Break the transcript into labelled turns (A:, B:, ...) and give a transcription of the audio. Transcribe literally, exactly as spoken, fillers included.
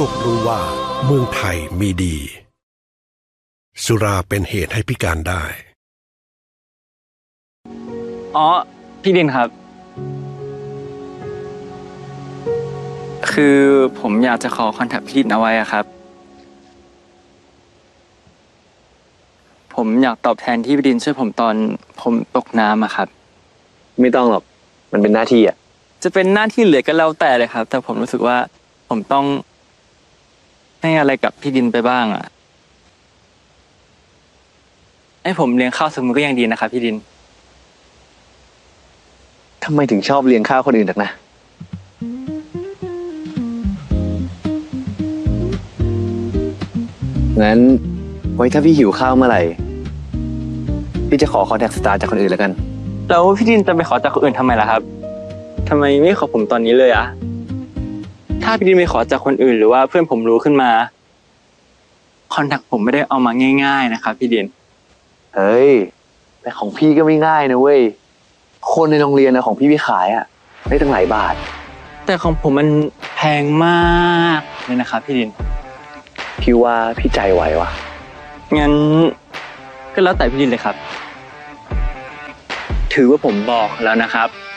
A: กรู้ว่าเมืองไทยมีดีสุราเป็นเหตุให้พิการได้
B: อ๋อพี่ดินครับคือผมอยากจะขอคอนแทคพี่ดินเอาไว้อะครับผมอยากตอบแทนที่พี่ดินช่วยผมตอนผมตกน้ำอะครับ
C: ไม่ต้องหรอกมันเป็นหน้าที่อะ
B: จะเป็นหน้าที่เหลือก็แล้วแต่เลยครับแต่ผมรู้สึกว่าผมต้องให้อะไรกับพี่ดินไปบ้างอะให้ผมเลี้ยงข้าวสักมื้อก็ยังดีนะครับพี่ดิน
C: ทำไมถึงชอบเลี้ยงข้าวคนอื่นนักนะงั้นไว้ถ้าพี่หิวข้าวเมื่อไหร่พี่จะขอคอนแทคสตาร์จากคนอื่นแล้วกัน
B: แล้วพี่ดินจะไปขอจากคนอื่นทำไมล่ะครับทำไมไม่ขอผมตอนนี้เลยอะถ้าพี่ดินไปขอจากคนอื่นหรือว่าเพื่อนผมรู้ขึ้นมาคอนแทคผมไม่ได้เอามาง่ายๆนะครับพี่ดิน
C: เฮ้ยแต่ของพี่ก็ไม่ง่ายนะเว้ยคนในโรงเรียนนะของพี่พี่ขายอ่ะได้ตั้งหลายบาท
B: แต่ของผมมันแพงมากเลยนะครับพี่ดิน
C: พี่ว่าพี่ใจไหววะ
B: งั้นก็แล้วแต่พี่ดินเลยครับถือว่าผมบอกแล้วนะครับ